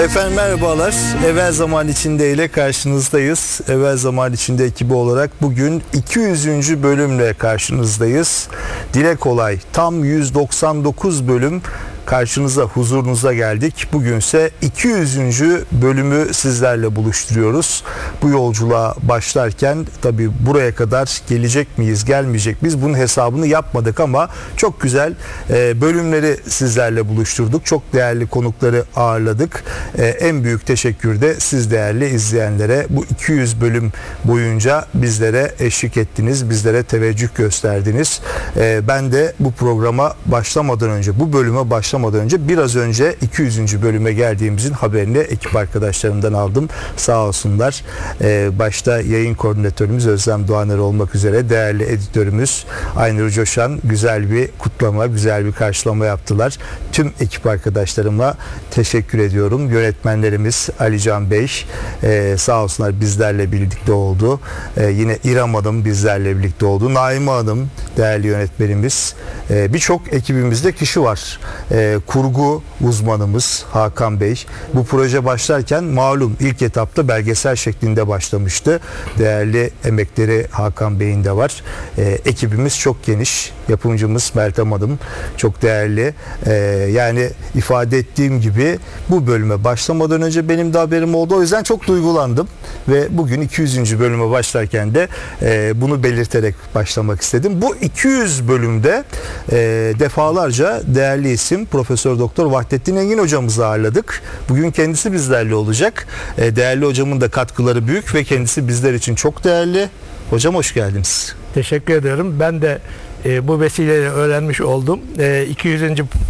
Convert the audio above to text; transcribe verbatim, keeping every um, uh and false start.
Efendim merhabalar. Evvel Zaman İçinde ile karşınızdayız. Evvel Zaman İçinde ekibi olarak bugün iki yüzüncü bölümle karşınızdayız. Dile kolay tam yüz doksan dokuz bölüm karşınıza, huzurunuza geldik. Bugünse iki yüzüncü bölümü sizlerle buluşturuyoruz. Bu yolculuğa başlarken tabii buraya kadar gelecek miyiz, gelmeyecek miyiz? Bunun hesabını yapmadık ama çok güzel bölümleri sizlerle buluşturduk. Çok değerli konukları ağırladık. En büyük teşekkür de siz değerli izleyenlere. Bu iki yüz bölüm boyunca bizlere eşlik ettiniz, bizlere teveccüh gösterdiniz. Ben de bu programa başlamadan önce, bu bölüme başlamadan başlamadan önce biraz önce iki yüzüncü bölüme geldiğimizin haberini ekip arkadaşlarımdan aldım. Sağ olsunlar. Ee, başta yayın koordinatörümüz Özlem Doğaner olmak üzere değerli editörümüz Aynur Coşan güzel bir kutlama, güzel bir karşılama yaptılar. Tüm ekip arkadaşlarıma teşekkür ediyorum. Yönetmenlerimiz Ali Can Bey e, sağ olsunlar bizlerle birlikte oldu. E, yine İrem Hanım bizlerle birlikte oldu. Naime Hanım değerli yönetmenimiz. E, Birçok ekibimizde kişi var. E, kurgu uzmanımız Hakan Bey. Bu proje başlarken malum ilk etapta belgesel şeklinde başlamıştı. Değerli emekleri Hakan Bey'in de var. E, ekibimiz çok geniş. Yapımcımız Meltem Hanım çok değerli. E, yani ifade ettiğim gibi bu bölüme başlamadan önce benim de haberim oldu. O yüzden çok duygulandım ve bugün iki yüzüncü bölüme başlarken de e, bunu belirterek başlamak istedim. Bu iki yüz bölümde e, defalarca değerli isim Profesör Doktor Vahdettin Engin hocamızı ağırladık. Bugün kendisi bizlerle olacak. E, değerli hocamın da katkıları büyük ve kendisi bizler için çok değerli. Hocam hoş geldiniz. Teşekkür ediyorum. Ben de e, bu vesileyle öğrenmiş oldum. E, iki yüzüncü